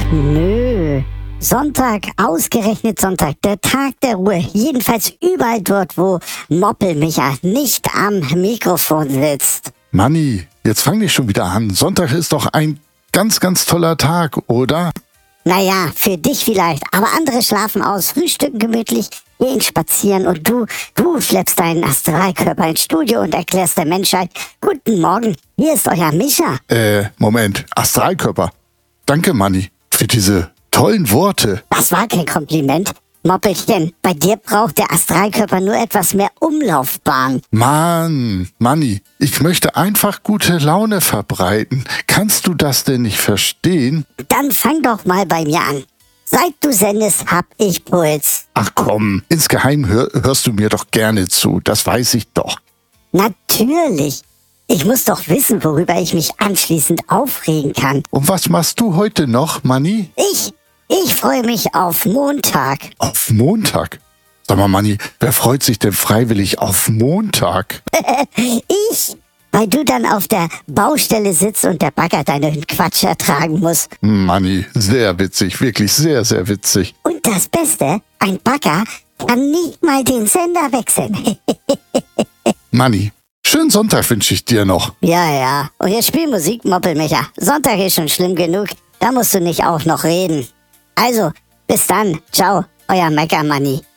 nö. Sonntag, ausgerechnet Sonntag, der Tag der Ruhe. Jedenfalls überall dort, wo Moppelmicha nicht am Mikrofon sitzt. Manni, jetzt fang nicht schon wieder an. Sonntag ist doch ein ganz, ganz toller Tag, oder? Naja, für dich vielleicht, aber andere schlafen aus, frühstücken gemütlich, gehen spazieren und du schleppst deinen Astralkörper ins Studio und erklärst der Menschheit, guten Morgen, hier ist euer Micha. Moment, Astralkörper. Danke, Manni, für diese tollen Worte. Das war kein Kompliment. Moppelchen, bei dir braucht der Astralkörper nur etwas mehr Umlaufbahn. Manni, ich möchte einfach gute Laune verbreiten. Kannst du das denn nicht verstehen? Dann fang doch mal bei mir an. Seit du sendest, hab ich Puls. Ach komm, insgeheim hörst du mir doch gerne zu, das weiß ich doch. Natürlich. Ich muss doch wissen, worüber ich mich anschließend aufregen kann. Und was machst du heute noch, Manni? Ich freue mich auf Montag. Auf Montag? Sag mal, Manni, wer freut sich denn freiwillig auf Montag? Ich, weil du dann auf der Baustelle sitzt und der Bagger deinen Quatsch ertragen muss. Manni, sehr witzig, wirklich sehr, sehr witzig. Und das Beste, ein Bagger kann nicht mal den Sender wechseln. Manni, schönen Sonntag wünsche ich dir noch. Ja. Und jetzt spiel Musik, Moppelmicha. Sonntag ist schon schlimm genug. Da musst du nicht auch noch reden. Also, bis dann. Ciao, euer Meckermanni.